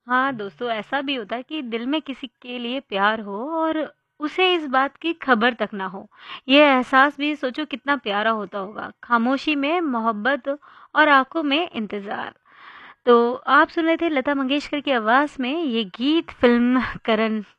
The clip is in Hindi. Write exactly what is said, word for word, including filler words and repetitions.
हाँ दोस्तों, ऐसा भी होता है कि दिल में किसी के लिए प्यार हो और उसे इस बात की खबर तक ना हो। ये एहसास भी सोचो कितना प्यारा होता होगा। खामोशी में मोहब्बत और आंखों में इंतजार। तो आप सुन रहे थे लता मंगेशकर की आवाज में ये गीत, फिल्म करण